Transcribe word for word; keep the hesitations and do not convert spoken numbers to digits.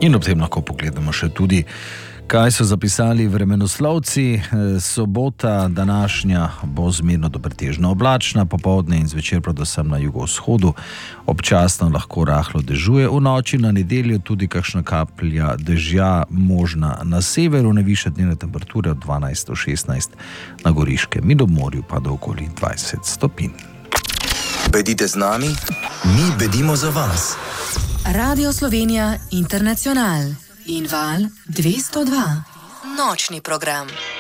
In ob tem lahko pogledamo še tudi, kaj so zapisali vremenoslovci. Sobota današnja bo zmerno do pretežno oblačna, popoldne in zvečer predvsem na jugovzhodu občasno lahko rahlo dežuje. V noči na nedeljo tudi kakšna kaplja dežja možna na severu, najvišje dnevne temperature od dvanajst do šestnajst na Goriškem in ob morju pa do okoli dvajset stopinj. Bedite z nami, mi bedimo za vas. Radio Slovenija Internacional in Val dvesto dva. Nočni program.